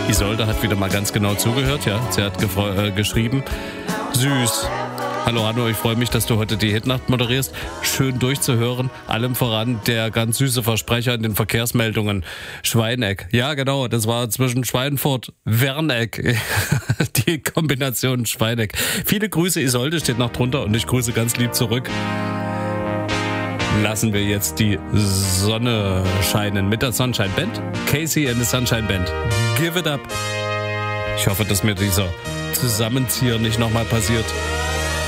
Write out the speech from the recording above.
Isolde hat wieder mal ganz genau zugehört, ja. Sie hat geschrieben, süß. Hallo Hanno, ich freue mich, dass du heute die Hitnacht moderierst. Schön durchzuhören. Allem voran der ganz süße Versprecher in den Verkehrsmeldungen. Schweineck. Ja, genau, das war zwischen Schweinfurt, Werneck. Die Kombination Schweineck. Viele Grüße, Isolde steht noch drunter und ich grüße ganz lieb zurück. Lassen wir jetzt die Sonne scheinen mit der Sunshine Band. Casey and the Sunshine Band. Give it up. Ich hoffe, dass mir dieser Zusammenzieher nicht nochmal passiert.